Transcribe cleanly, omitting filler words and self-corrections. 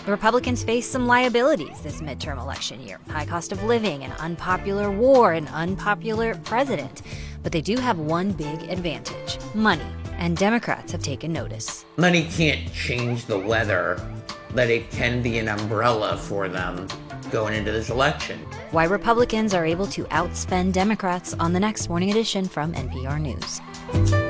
The Republicans face some liabilities this midterm election year: high cost of living, an unpopular war, an unpopular president. But they do have one big advantage: money. And Democrats have taken notice. Money can't change the weather, but it can be an umbrella for them going into this election. Why Republicans are able to outspend Democrats on the next Morning Edition from NPR News.